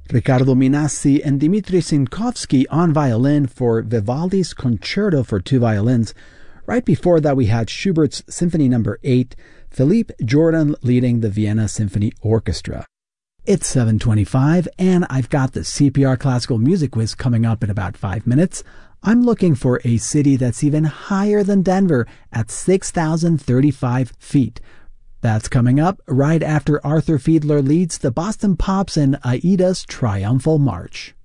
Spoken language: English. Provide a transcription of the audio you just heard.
Riccardo Minassi and Dmitry Sinkovsky on violin for Vivaldi's Concerto for Two Violins. Right before that, we had Schubert's Symphony No. 8, Philippe Jordan leading the Vienna Symphony Orchestra. It's 7:25, and I've got the CPR Classical Music Quiz coming up in about 5 minutes. I'm looking for a city that's even higher than Denver at 6,035 feet. That's coming up right after Arthur Fiedler leads the Boston Pops in Aida's Triumphal March.